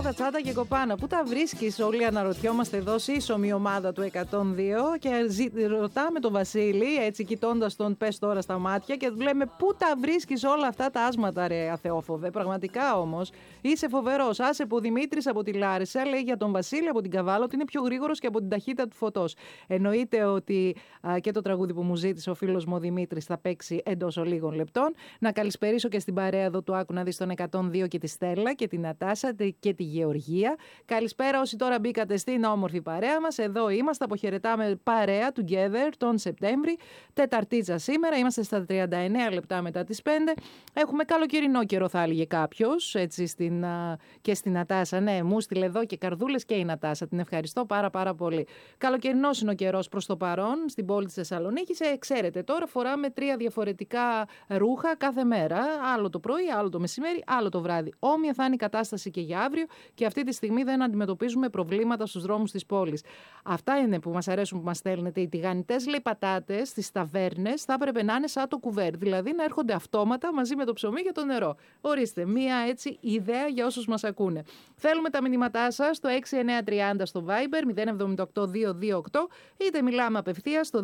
τσάτα και κοπάνα. Πού τα βρίσκεις, όλοι αναρωτιόμαστε εδώ, σύσσωμη ομάδα του 102. Και ρωτάμε τον Βασίλη, έτσι κοιτώντας τον, πες τώρα στα μάτια, και λέμε πού τα βρίσκεις όλα αυτά τα άσματα, ρε αθεόφοβε. Πραγματικά όμως είσαι φοβερός. Άσε που ο Δημήτρης από τη Λάρισα λέει για τον Βασίλη από την Καβάλα ότι είναι πιο γρήγορος και από την ταχύτητα του φωτός. Εννοείται ότι και το τραγούδι που μου ζήτησε ο φίλος μου ο Δημήτρης θα παίξει εντός λίγων λεπτών. Να καλησπερίσω και στην παρέα εδώ του Άκου να δεις τον 102 και τη Στέλλα και την Νατάσα και τη Γεωργία. Καλησπέρα όσοι τώρα μπήκατε στην όμορφη παρέα μας. Εδώ είμαστε, αποχαιρετάμε παρέα together τον Σεπτέμβρη. Τεταρτίτσα σήμερα, είμαστε στα 39 λεπτά μετά τις 5. Έχουμε καλοκαιρινό καιρό, θα έλεγε κάποιος, έτσι και στην Νατάσα. Ναι, μου στείλε εδώ και καρδούλες και η Νατάσα. Την ευχαριστώ πάρα πολύ. Καλοκαιρινός είναι ο καιρός προς το παρόν στην πόλη της Θεσσαλονίκης. Ξέρετε, τώρα φοράμε 3 διαφορετικά ρούχα κάθε μέρα. Άλλο το πρωί, άλλο το μεσημέρι, άλλο το βράδυ. Όμοια θα είναι η κατάσταση και για αύριο και αυτή τη στιγμή δεν αντιμετωπίζουμε προβλήματα στους δρόμους της πόλης. Αυτά είναι που μας αρέσουν που μας στέλνετε. Οι τηγανιτές, λέει, πατάτες στις ταβέρνες θα έπρεπε να είναι σαν το κουβέρ. Δηλαδή να έρχονται αυτόματα μαζί με το ψωμί και το νερό. Ορίστε, μία έτσι ιδέα για όσους μας ακούνε. Θέλουμε τα μηνύματά σας στο 6930 στο Viber 078-228, είτε μιλάμε απευθείας στο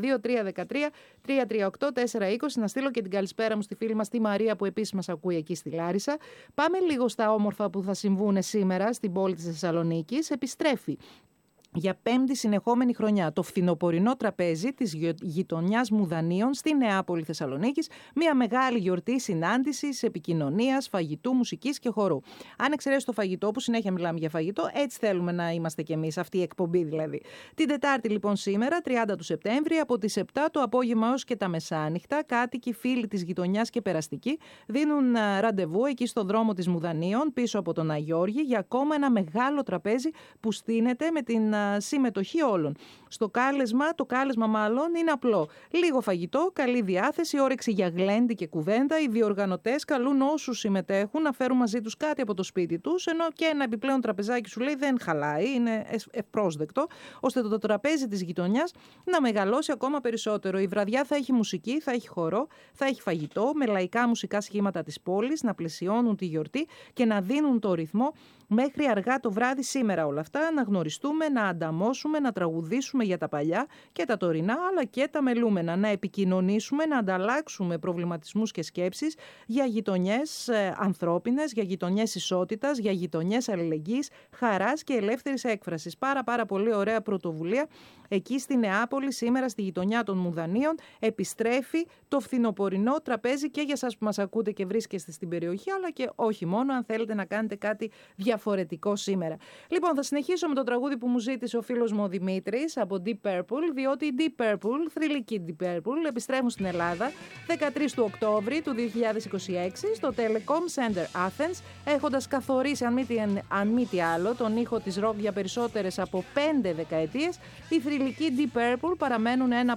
2313-338-420. Να στείλω και την καλησπέρα μου στη φίλη μας τη Μαρία που επίσης μας ακούει εκεί στη Λάρισα. Πάμε λίγο στα όμορφα που θα συμβούν σήμερα στην πόλη της Θεσσαλονίκης. Επιστρέφει για 5η συνεχόμενη χρονιά το φθινοπορεινό τραπέζι της γειτονιάς Μουδανίων στη Νεάπολη Θεσσαλονίκης, μια μεγάλη γιορτή συνάντησης, επικοινωνίας, φαγητού, μουσικής και χορού. Αν εξαιρέσει το φαγητό, που συνέχεια μιλάμε για φαγητό, έτσι θέλουμε να είμαστε κι εμείς, αυτή η εκπομπή δηλαδή. Την Τετάρτη λοιπόν σήμερα, 30 του Σεπτέμβρη, από τις 7 το απόγευμα έως και τα μεσάνυχτα, κάτοικοι, φίλοι της γειτονιάς και περαστικοί δίνουν ραντεβού εκεί στο δρόμο της Μουδανίων, πίσω από τον Αγιώργη, για ακόμα ένα μεγάλο τραπέζι που στείνεται με την συμμετοχή όλων. Το κάλεσμα μάλλον είναι απλό. Λίγο φαγητό, καλή διάθεση, όρεξη για γλέντι και κουβέντα. Οι διοργανωτές καλούν όσους συμμετέχουν να φέρουν μαζί τους κάτι από το σπίτι τους, ενώ και ένα επιπλέον τραπεζάκι σου λέει δεν χαλάει, είναι ευπρόσδεκτο, ώστε το τραπέζι της γειτονιάς να μεγαλώσει ακόμα περισσότερο. Η βραδιά θα έχει μουσική, θα έχει χορό, θα έχει φαγητό με λαϊκά μουσικά σχήματα της πόλης να πλαισιώνουν τη γιορτή και να δίνουν το ρυθμό μέχρι αργά το βράδυ σήμερα όλα αυτά, να γνωριστούμε, να ανταμώσουμε, να τραγουδήσουμε για τα παλιά και τα τωρινά, αλλά και τα μελούμενα, να επικοινωνήσουμε, να ανταλλάξουμε προβληματισμούς και σκέψεις για γειτονιές ανθρώπινες, για γειτονιές ισότητας, για γειτονιές αλληλεγγύης, χαράς και ελεύθερης έκφρασης. Πάρα πολύ ωραία πρωτοβουλία. Εκεί στη Νεάπολη σήμερα στη γειτονιά των Μουδανίων επιστρέφει το φθινοπορεινό τραπέζι και για σας που μας ακούτε και βρίσκεστε στην περιοχή, αλλά και όχι μόνο αν θέλετε να κάνετε κάτι διαφορετικό σήμερα. Λοιπόν, θα συνεχίσω με το τραγούδι που μου ζήτησε ο φίλος μου ο Δημήτρης από Deep Purple, διότι οι Deep Purple, θρυλικοί Deep Purple, επιστρέφουν στην Ελλάδα 13 του Οκτώβρη του 2026 στο Telecom Center Athens, έχοντας καθορίσει αν μη τι άλλο τον ήχο της rock για περισσότερες από 5 δεκαετίες. Οι θρυλικοί Deep Purple παραμένουν ένα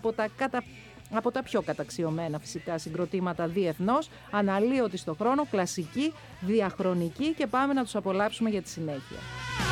από τα πιο καταξιωμένα φυσικά συγκροτήματα διεθνώς, αναλύωτοι στο χρόνο, κλασική, διαχρονική, και πάμε να τους απολαύσουμε για τη συνέχεια.